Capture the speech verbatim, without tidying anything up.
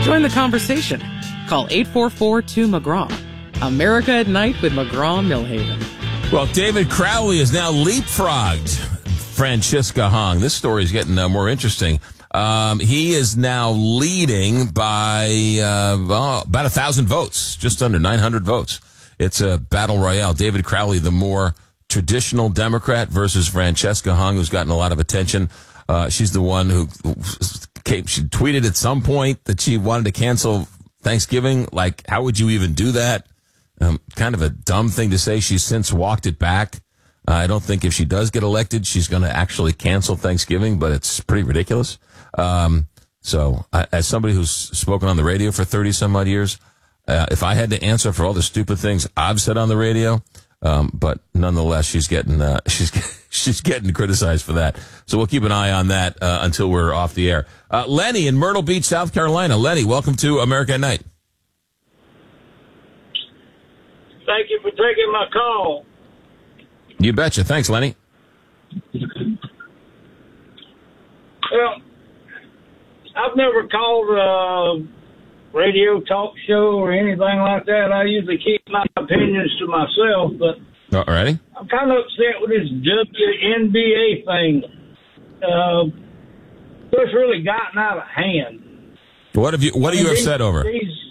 Join the conversation. Call eight four four, two, McGraw. America at Night with McGraw-Milhaven. Well, David Crowley is now leapfrogged Francisca Hong. This story is getting uh, more interesting. Um, he is now leading by uh, oh, about a thousand votes, just under nine hundred votes. It's a battle royale. David Crowley, the more traditional Democrat, versus Francesca Hong, who's gotten a lot of attention. Uh, she's the one who came, she tweeted at some point that she wanted to cancel Thanksgiving. Like, how would you even do that? Um, kind of a dumb thing to say. She's since walked it back. Uh, I don't think if she does get elected, she's going to actually cancel Thanksgiving, but it's pretty ridiculous. Um, so I, as somebody who's spoken on the radio for thirty some odd years, uh, if I had to answer for all the stupid things I've said on the radio, um, but nonetheless, she's getting, uh, she's, she's getting criticized for that. So we'll keep an eye on that, uh, until we're off the air. Uh, Lenny in Myrtle Beach, South Carolina. Lenny, welcome to America at Night. Thank you for taking my call. You betcha. Thanks, Lenny. Well, I've never called a radio talk show or anything like that. I usually keep my opinions to myself, but All righty. I'm kind of upset with this W N B A thing. Uh, it's really gotten out of hand. What have you? What are you these, upset over? These